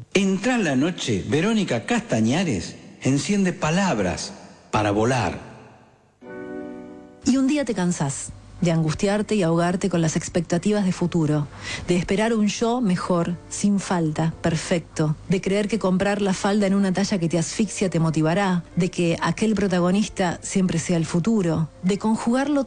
Entra la noche, Verónica Castañares enciende palabras para volar. Y un día te cansás de angustiarte y ahogarte con las expectativas de futuro, de esperar un yo mejor, sin falta, perfecto, de creer que comprar la falda en una talla que te asfixia te motivará, de que aquel protagonista siempre sea el futuro, de conjugarlo